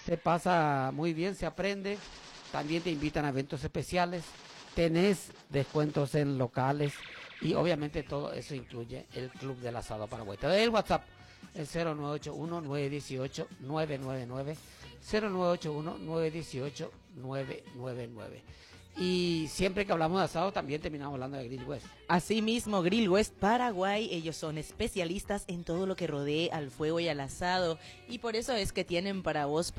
Se pasa muy bien, se aprende. También te invitan a eventos especiales. Tenés descuentos en locales. Y obviamente todo eso incluye el Club del Asado Paraguay. Te doy el WhatsApp, el 0981-918-999. 0981-918-999. Y siempre que hablamos de asado también terminamos hablando de Grill West. Asimismo, Grill West Paraguay, ellos son especialistas en todo lo que rodee al fuego y al asado. Y por eso es que tienen para vos